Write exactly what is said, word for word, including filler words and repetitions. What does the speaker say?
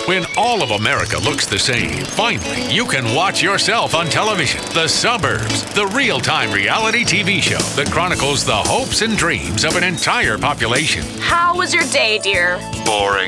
When all of America looks the same, finally, you can watch yourself on television. The Suburbs, the real-time reality T V show that chronicles the hopes and dreams of an entire population. How was your day, dear? Boring.